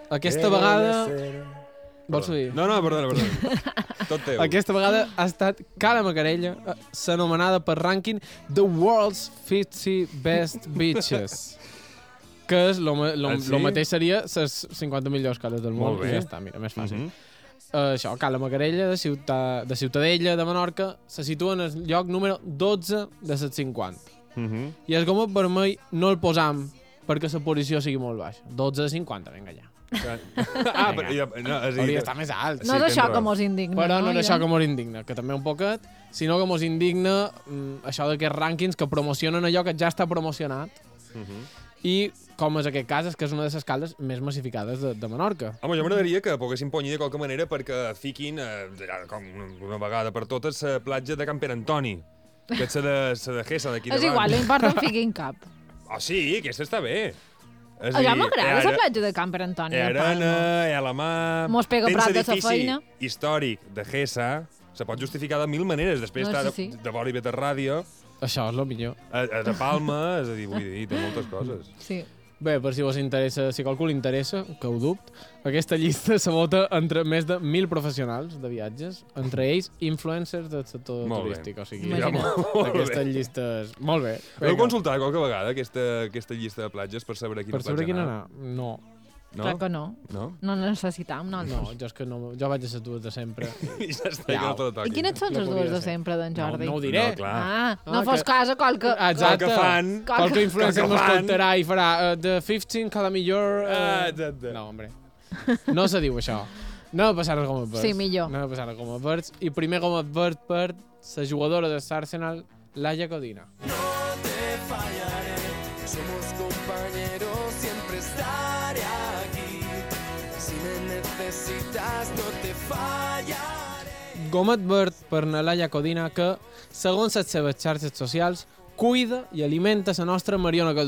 Aquesta vegada... Vols dir? No, perdona. Tot teu. Aquesta vegada ha estat Cala Macarella, s'anomenada per rànquing The World's 50 Best Beaches. Que és lo mateix seria les 50 millors cares del món. I ja està, mira, més fàcil. Això, Cala Macarella, de Ciutadella, de Menorca, se situa en el lloc número 12 de les 50. I el gomet vermell no el posam perquè la posició sigui molt baixa. 12 de 50, vinga ja. Hauria d'estar més alt. No és això que mos indigna. Però no és això que mos indigna, que també un poquet, sinó que mos indigna això d'aquests rànquings que promocionen allò que ja està promocionat. I com és aquest cas, és que és una de les caldes més massificades de Menorca. Home, jo m'agradaria que poguessin poñir de qualque manera perquè fiquin, com una vegada per totes, la platja de Can Pere Antoni, que és la de Gessa d'aquí davant. És igual, no importa en fiquin cap. Sí, aquesta està bé. Ja m'agrada la platja de Can Pere Antoni. Arena, la mà... Mos pega prat de sa feina. Històric de Gessa se pot justificar de mil maneres. Després està de vora i ve de ràdio. Això és el millor. De Palma, és a dir, vull dir, té moltes coses. Sí. Bé, per si vos interessa, si a qualcú li interessa, que ho dubte, aquesta llista se vota entre més de 1.000 professionals de viatges, entre ells influencers del sector turístic. O sigui, aquestes llistes... Molt bé. Heu consultat qualque vegada aquesta llista de platges per saber quina platja anar? Per saber quina anar? No. Clar que no. No necessitam, no. No, jo és que no. Jo vaig a ser dues de sempre. I ja està, ja no te la toquin. I quines són les dues de sempre, d'en Jordi? No ho diré. No fos cas a qualque... Exacte. Qualque influencer m'escoltarà i farà The 15 cada millor... No, hombre. No se diu això. No va passar com a verds. Sí, millor. No va passar com a verds. I primer com a verd per la jugadora de l'Arsenal, Laia Codina. No te fallaré, somos compañeros, siempre estaré aquí. Si me necesitas, no te fallaré. Gomet verd per na Laia Codina que, segons les seves xarxes socials, cuida i alimenta la nostra Mariona Codina.